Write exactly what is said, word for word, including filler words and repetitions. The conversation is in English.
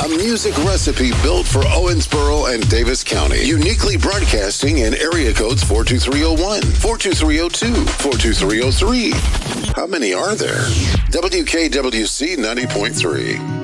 A music recipe built for Owensboro and Davis County. Uniquely broadcasting in area codes four two three oh one, four two three oh two, four two three oh three. How many are there? W K W C ninety point three.